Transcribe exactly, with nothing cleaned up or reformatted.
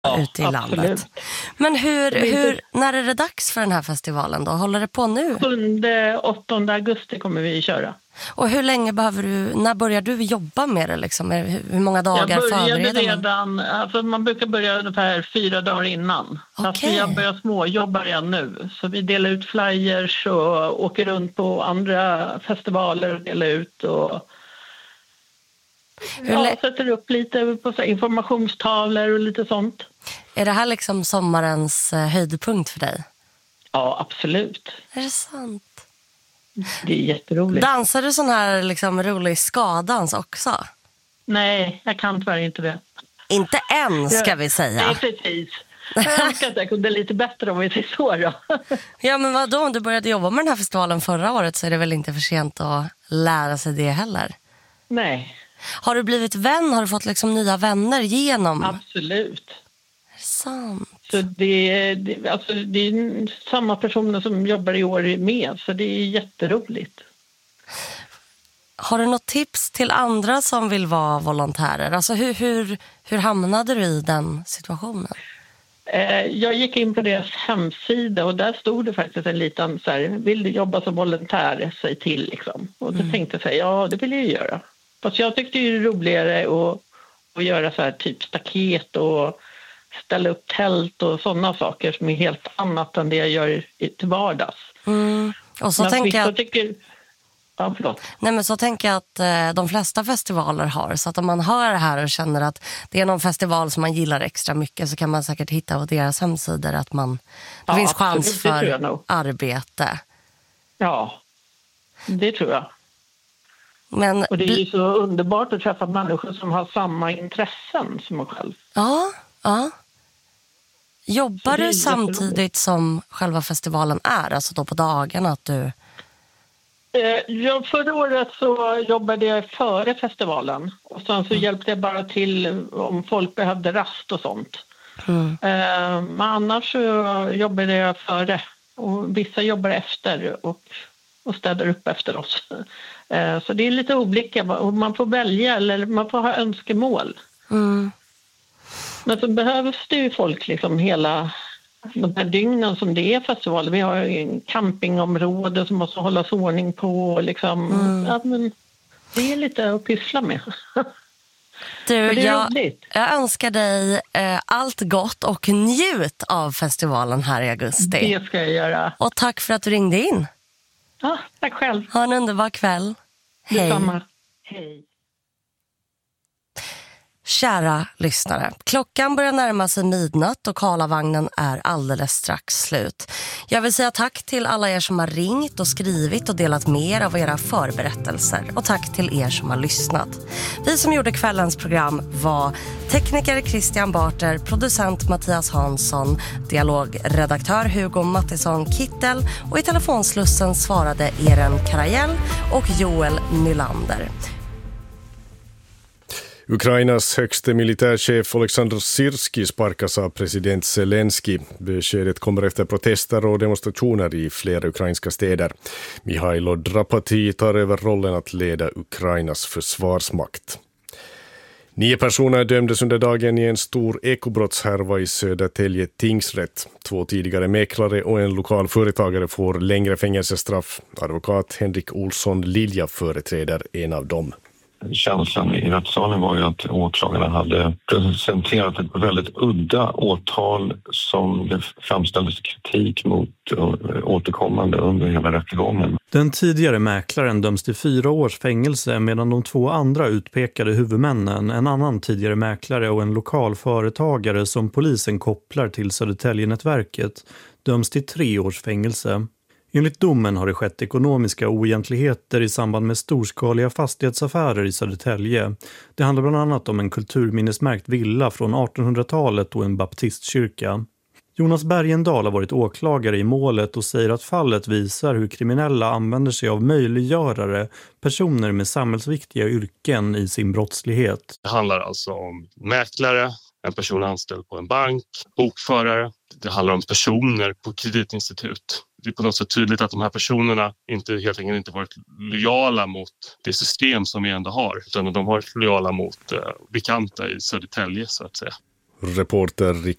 ja, ute i absolut. landet. Men hur, hur, när är det dags för den här festivalen då? Håller det på nu? sjunde åttonde augusti kommer vi köra. Och hur länge behöver du, när börjar du jobba med det liksom? Hur många dagar jag förbereder man? Jag började redan, alltså man brukar börja ungefär fyra dagar innan. Okay. Alltså jag börjar småjobba redan nu. Så vi delar ut flyers och åker runt på andra festivaler och delar ut och hur ja, sätter upp lite på så informationstavlor och lite sånt. Är det här liksom sommarens eh, höjdpunkt för dig? Ja, absolut. Är det sant? Det är jätteroligt. Dansar du sån här liksom rolig skadans också? Nej, jag kan tyvärr inte det. Inte än, ska vi säga. Nej, precis. Jag önskar att jag kunde lite bättre om vi säger så då. Ja, men vadå? Om du började jobba med den här festivalen förra året så är det väl inte för sent att lära sig det heller? Nej. Har du blivit vän? Har du fått liksom nya vänner genom? Absolut. Är det sant? Så det, det, alltså det är samma personer som jobbar i år med, så det är jätteroligt. Har du något tips till andra som vill vara volontärer? Alltså hur, hur, hur hamnade du i den situationen? Eh, jag gick in på deras hemsida och där stod det faktiskt en liten så här, vill du jobba som volontär, säg till liksom. Och då mm. tänkte jag säga, ja det vill jag göra. Fast jag tyckte det är roligare att, att göra så här typ staket och ställa upp tält och sådana saker som är helt annat än det jag gör till vardags. Mm. Och så tänker jag... Tycker... Ja, förlåt. Nej, men så tänker jag att eh, de flesta festivaler har. Så att om man hör det här och känner att det är någon festival som man gillar extra mycket så kan man säkert hitta på deras hemsidor att man, det ja, finns absolut, chans för arbete. Ja, det tror jag. Men, och det är ju så underbart att träffa människor som har samma intressen som man själv. Ja, ja. Jobbar du samtidigt som själva festivalen är? Alltså då på dagarna att du... Ja, förra året så jobbade jag före festivalen. Och sen så mm. hjälpte jag bara till om folk behövde rast och sånt. Mm. Men annars så jobbade jag före. Och vissa jobbar efter och, och städar upp efter oss. Så det är lite olika. Man får välja eller man får ha önskemål. Mm. Men så behövs det ju folk liksom hela de här dygnen som det är festival. Vi har ju en campingområde som måste hållas ordning på. Liksom. Mm. Ja, men det är lite att pyssla med. Du, det är jag, roligt. Jag önskar dig eh, allt gott och njut av festivalen här i augusti. Det ska jag göra. Och tack för att du ringde in. Ja, tack själv. Ha en underbar kväll. Hej. Detsamma. Hej. Kära lyssnare, klockan börjar närma sig midnatt och Karlavagnen är alldeles strax slut. Jag vill säga tack till alla er som har ringt och skrivit och delat med er av era förberättelser. Och tack till er som har lyssnat. Vi som gjorde kvällens program var tekniker Christian Barter, producent Mattias Hansson, dialogredaktör Hugo Mattisson Kittel och i telefonslussen svarade Eren Karajell och Joel Nylander. Ukrainas högste militärchef Oleksandr Syrskij sparkas av president Zelensky. Beskedet kommer efter protester och demonstrationer i flera ukrainska städer. Mihailo Drapati tar över rollen att leda Ukrainas försvarsmakt. Nio personer dömdes under dagen i en stor ekobrottshärva i Södertälje tingsrätt. Två tidigare mäklare och en lokal företagare får längre fängelsestraff. Advokat Henrik Olsson Lilja företräder en av dem. Känslan i rättssalen var ju att åklagarna hade presenterat ett väldigt udda åtal som det framställdes kritik mot återkommande under hela rättegången. Den tidigare mäklaren döms till fyra års fängelse medan de två andra utpekade huvudmännen, en annan tidigare mäklare och en lokal företagare som polisen kopplar till Södertäljenätverket, döms till tre års fängelse. Enligt domen har det skett ekonomiska oegentligheter i samband med storskaliga fastighetsaffärer i Södertälje. Det handlar bland annat om en kulturminnesmärkt villa från artonhundratalet och en baptistkyrka. Jonas Bergendahl har varit åklagare i målet och säger att fallet visar hur kriminella använder sig av möjliggörare, personer med samhällsviktiga yrken i sin brottslighet. Det handlar alltså om mäklare, en person anställd på en bank, bokförare. Det handlar om personer på kreditinstitut. Det är på något sätt tydligt att de här personerna inte, helt enkelt inte varit lojala mot det system som vi ändå har. Utan de har varit lojala mot eh, bekanta i Södertälje så att säga. Reporter Rick